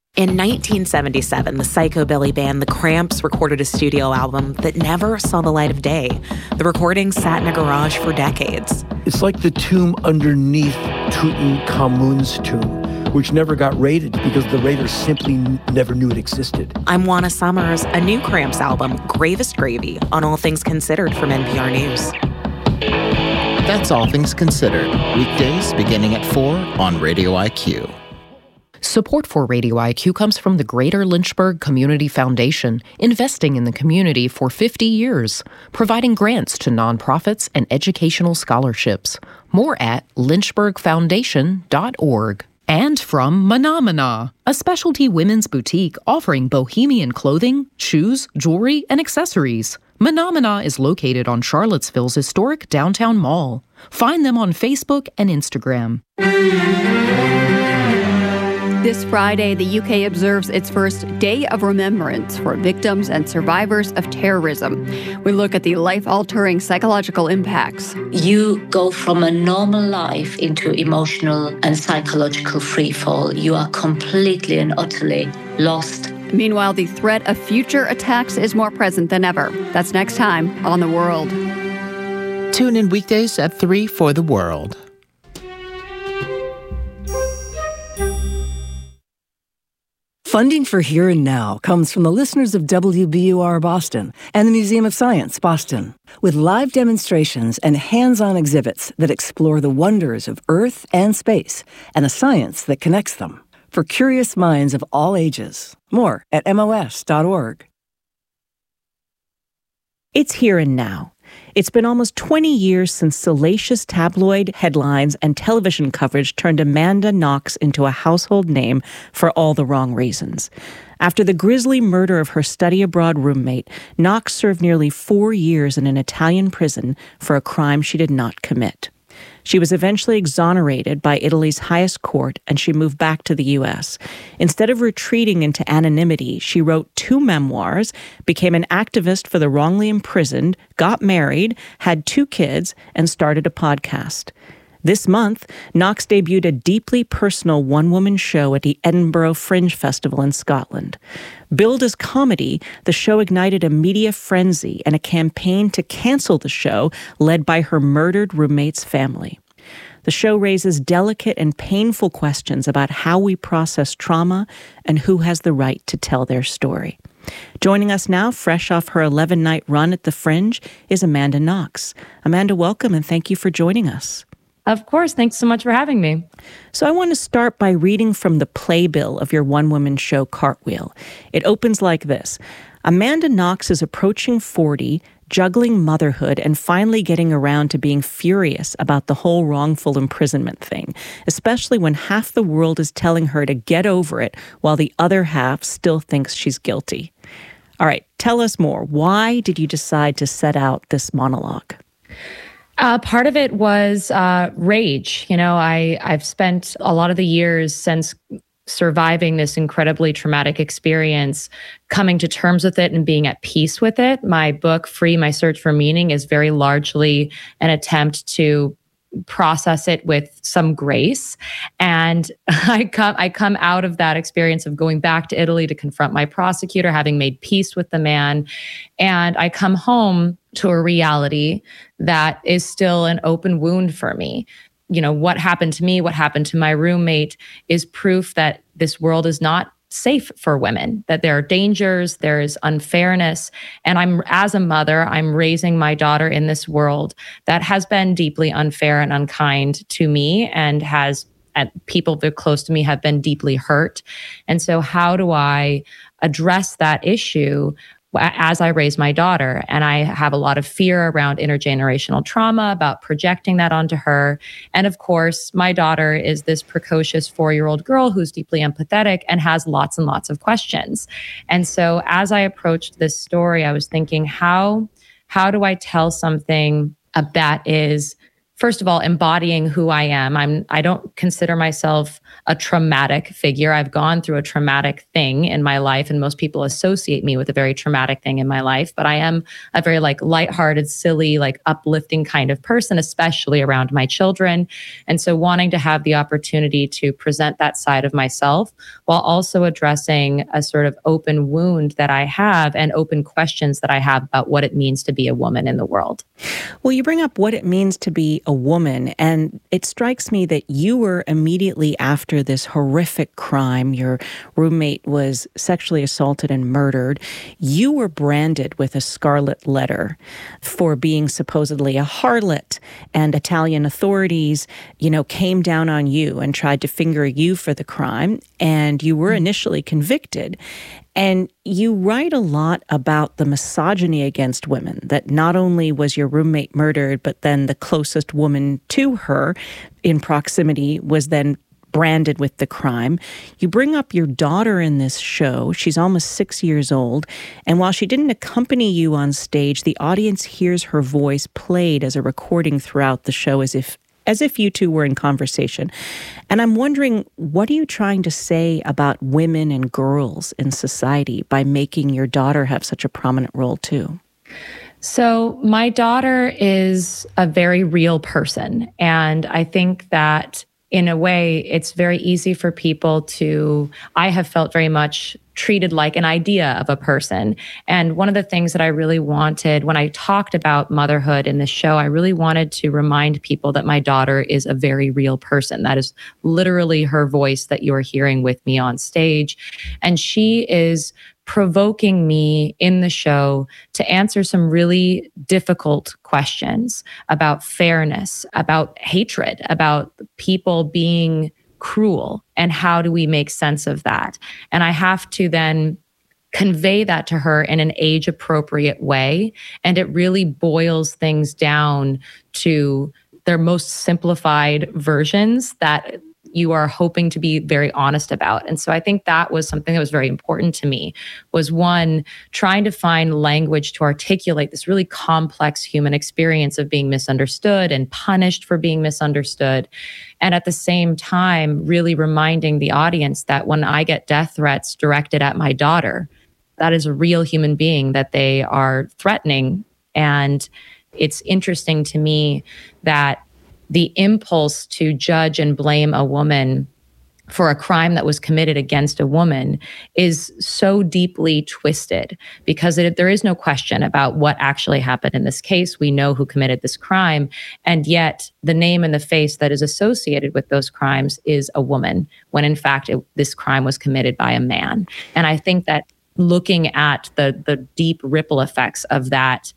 In 1977, the psychobilly band The Cramps recorded a studio album that never saw the light of day. The recording sat in a garage for decades. It's like the tomb underneath Tutankhamun's tomb, which never got raided because the raiders simply never knew it existed. I'm Juana Summers. A new Cramps album, Gravest Gravy, on All Things Considered from NPR News. That's All Things Considered, weekdays beginning at 4 on Radio IQ. Support for Radio IQ comes from the Greater Lynchburg Community Foundation, investing in the community for 50 years, providing grants to nonprofits and educational scholarships. More at lynchburgfoundation.org. And from Menomina, a specialty women's boutique offering bohemian clothing, shoes, jewelry, and accessories. Menomina is located on Charlottesville's historic downtown mall. Find them on Facebook and Instagram. This Friday, the UK observes its first Day of Remembrance for victims and survivors of terrorism. We look at the life-altering psychological impacts. You go from a normal life into emotional and psychological freefall. You are completely and utterly lost. Meanwhile, the threat of future attacks is more present than ever. That's next time on The World. Tune in weekdays at 3 for The World. Funding for Here and Now comes from the listeners of WBUR Boston and the Museum of Science, Boston, with live demonstrations and hands-on exhibits that explore the wonders of Earth and space and the science that connects them for curious minds of all ages. More at MOS.org. It's Here and Now. It's been almost 20 years since salacious tabloid headlines and television coverage turned Amanda Knox into a household name for all the wrong reasons. After the grisly murder of her study abroad roommate, Knox served nearly 4 years in an Italian prison for a crime she did not commit. She was eventually exonerated by Italy's highest court, and she moved back to the U.S. Instead of retreating into anonymity, she wrote 2 memoirs, became an activist for the wrongly imprisoned, got married, had 2 kids, and started a podcast. This month, Knox debuted a deeply personal one-woman show at the Edinburgh Fringe Festival in Scotland. Billed as comedy, the show ignited a media frenzy and a campaign to cancel the show led by her murdered roommate's family. The show raises delicate and painful questions about how we process trauma and who has the right to tell their story. Joining us now, fresh off her 11-night run at the Fringe, is Amanda Knox. Amanda, welcome and thank you for joining us. Of course. Thanks so much for having me. So I want to start by reading from the playbill of your one-woman show, Cartwheel. It opens like this. Amanda Knox is approaching 40, juggling motherhood, and finally getting around to being furious about the whole wrongful imprisonment thing, especially when half the world is telling her to get over it while the other half still thinks she's guilty. All right, tell us more. Why did you decide to set out this monologue? Part of it was rage. You know, I've spent a lot of the years since surviving this incredibly traumatic experience, coming to terms with it and being at peace with it. My book, Free: My Search for Meaning, is very largely an attempt to process it with some grace. And I come out of that experience of going back to Italy to confront my prosecutor, having made peace with the man. And I come home to a reality that is still an open wound for me. You know, what happened to me, what happened to my roommate is proof that this world is not safe for women, that there are dangers, there is unfairness. And as a mother, I'm raising my daughter in this world that has been deeply unfair and unkind to me, and people very close to me have been deeply hurt. And so how do I address that issue as I raise my daughter? And I have a lot of fear around intergenerational trauma, about projecting that onto her. And of course, my daughter is this precocious 4-year-old girl who's deeply empathetic and has lots and lots of questions. And so as I approached this story, I was thinking, how do I tell something that is first of all, embodying who I am. I don't consider myself a traumatic figure. I've gone through a traumatic thing in my life, and most people associate me with a very traumatic thing in my life. But I am a very lighthearted, silly, uplifting kind of person, especially around my children. And so wanting to have the opportunity to present that side of myself while also addressing a sort of open wound that I have and open questions that I have about what it means to be a woman in the world. Well, you bring up what it means to be a woman, and it strikes me that you were immediately after this horrific crime. Your roommate was sexually assaulted and murdered. You were branded with a scarlet letter for being supposedly a harlot, and Italian authorities, came down on you and tried to finger you for the crime, and you were initially convicted. And you write a lot about the misogyny against women, that not only was your roommate murdered, but then the closest woman to her in proximity was then branded with the crime. You bring up your daughter in this show. She's almost 6 years old. And while she didn't accompany you on stage, the audience hears her voice played as a recording throughout the show as if you two were in conversation. And I'm wondering, what are you trying to say about women and girls in society by making your daughter have such a prominent role too? So my daughter is a very real person. And I think that in a way, it's very easy for people I have felt very much treated like an idea of a person. And one of the things that I really wanted when I talked about motherhood in this show, I really wanted to remind people that my daughter is a very real person. That is literally her voice that you're hearing with me on stage. And she is provoking me in the show to answer some really difficult questions about fairness, about hatred, about people being cruel, and how do we make sense of that? And I have to then convey that to her in an age-appropriate way. And it really boils things down to their most simplified versions that you are hoping to be very honest about. And so I think that was something that was very important to me, was one, trying to find language to articulate this really complex human experience of being misunderstood and punished for being misunderstood. And at the same time, really reminding the audience that when I get death threats directed at my daughter, that is a real human being that they are threatening. And it's interesting to me that the impulse to judge and blame a woman for a crime that was committed against a woman is so deeply twisted, because there is no question about what actually happened in this case. We know who committed this crime, and yet the name and the face that is associated with those crimes is a woman, when in fact this crime was committed by a man. And I think that looking at the deep ripple effects of that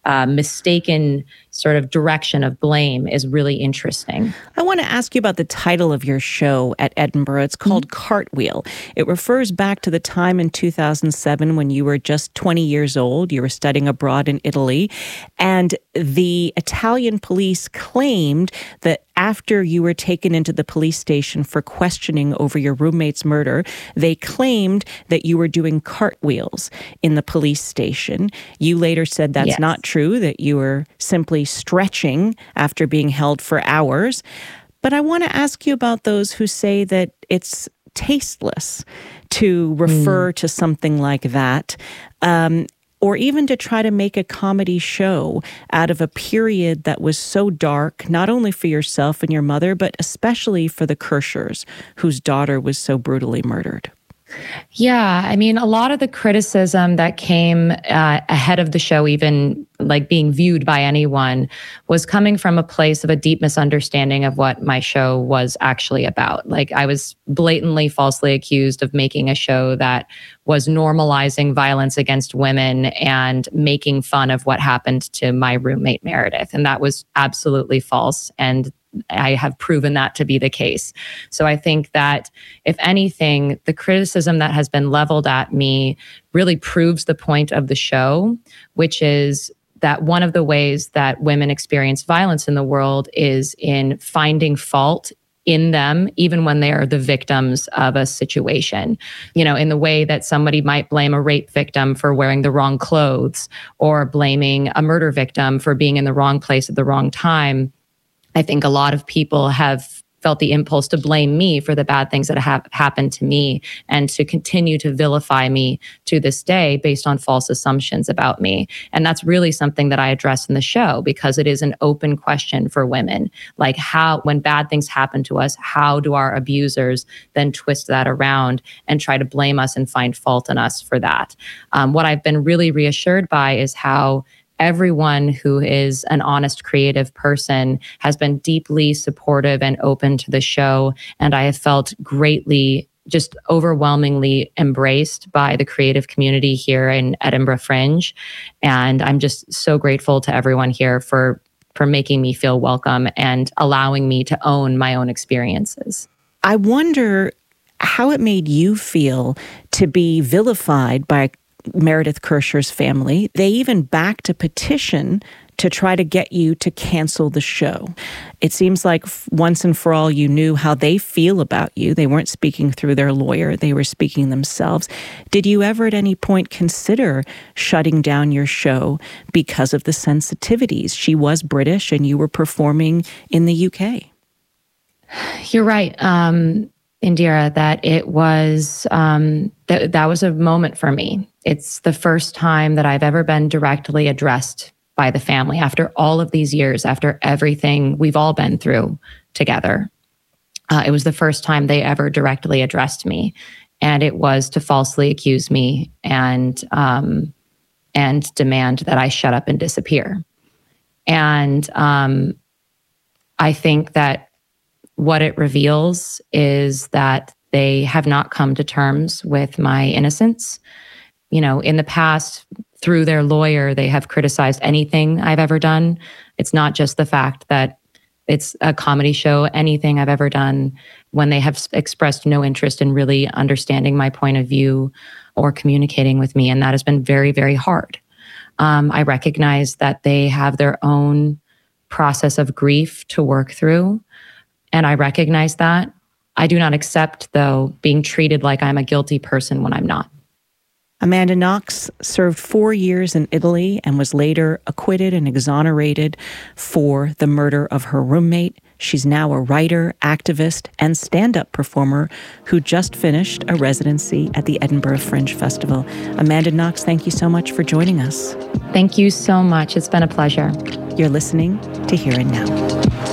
mistaken sort of direction of blame is really interesting. I want to ask you about the title of your show at Edinburgh. It's called Cartwheel. It refers back to the time in 2007 when you were just 20 years old. You were studying abroad in Italy, and the Italian police claimed that after you were taken into the police station for questioning over your roommate's murder, they claimed that you were doing cartwheels in the police station. You later said that's not true, that you were simply stretching after being held for hours. But I want to ask you about those who say that it's tasteless to refer to something like that. Or even to try to make a comedy show out of a period that was so dark, not only for yourself and your mother, but especially for the Kirschers, whose daughter was so brutally murdered. Yeah, I mean, a lot of the criticism that came ahead of the show, even being viewed by anyone, was coming from a place of a deep misunderstanding of what my show was actually about. I was blatantly falsely accused of making a show that was normalizing violence against women and making fun of what happened to my roommate Meredith. And that was absolutely false. And I have proven that to be the case. So I think that, if anything, the criticism that has been leveled at me really proves the point of the show, which is that one of the ways that women experience violence in the world is in finding fault in them, even when they are the victims of a situation. In the way that somebody might blame a rape victim for wearing the wrong clothes, or blaming a murder victim for being in the wrong place at the wrong time. I think a lot of people have felt the impulse to blame me for the bad things that have happened to me and to continue to vilify me to this day based on false assumptions about me. And that's really something that I address in the show, because it is an open question for women. Like, how, when bad things happen to us, how do our abusers then twist that around and try to blame us and find fault in us for that? What I've been really reassured by is how everyone who is an honest, creative person has been deeply supportive and open to the show. And I have felt greatly, just overwhelmingly embraced by the creative community here in Edinburgh Fringe. And I'm just so grateful to everyone here for making me feel welcome and allowing me to own my own experiences. I wonder how it made you feel to be vilified by Meredith Kersher's family. They even backed a petition to try to get you to cancel the show. It seems like once and for all you knew how they feel about you. They weren't speaking through their lawyer, they were speaking themselves. Did you ever at any point consider shutting down your show because of the sensitivities? She was British and you were performing in the UK. You're right, Indira, that it was, that was a moment for me. It's the first time that I've ever been directly addressed by the family after all of these years, after everything we've all been through together. It was the first time they ever directly addressed me, and it was to falsely accuse me and demand that I shut up and disappear. And I think that what it reveals is that they have not come to terms with my innocence. You know, in the past, through their lawyer, they have criticized anything I've ever done. It's not just the fact that it's a comedy show, anything I've ever done, when they have expressed no interest in really understanding my point of view or communicating with me. And that has been very, very hard. I recognize that they have their own process of grief to work through. And I recognize that. I do not accept, though, being treated like I'm a guilty person when I'm not. Amanda Knox served 4 years in Italy and was later acquitted and exonerated for the murder of her roommate. She's now a writer, activist, and stand-up performer who just finished a residency at the Edinburgh Fringe Festival. Amanda Knox, thank you so much for joining us. Thank you so much. It's been a pleasure. You're listening to Here and Now.